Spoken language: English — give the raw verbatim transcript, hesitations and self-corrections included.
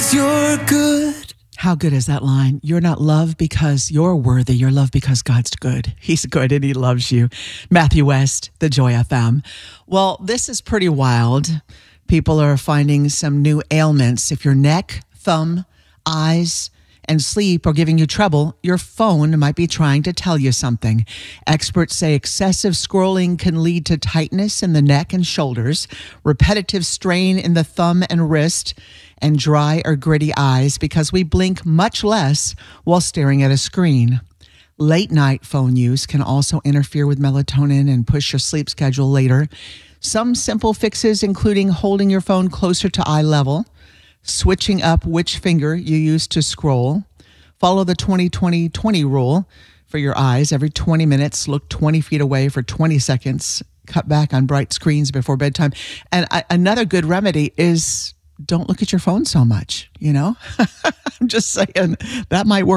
'cause you're good. How good is that line? You're not loved because you're worthy. You're loved because God's good. He's good and he loves you. Matthew West, The Joy F M. Well, this is pretty wild. People are finding some new ailments. If your neck, thumb, eyes, and sleep are giving you trouble, your phone might be trying to tell you something. Experts say excessive scrolling can lead to tightness in the neck and shoulders, repetitive strain in the thumb and wrist, and dry or gritty eyes because we blink much less while staring at a screen. Late night phone use can also interfere with melatonin and push your sleep schedule later. Some simple fixes, including holding your phone closer to eye level, switching up which finger you use to scroll, follow the twenty twenty twenty rule for your eyes. Every twenty minutes, look twenty feet away for twenty seconds, cut back on bright screens before bedtime. And I, another good remedy is don't look at your phone so much, you know? I'm just saying that might work.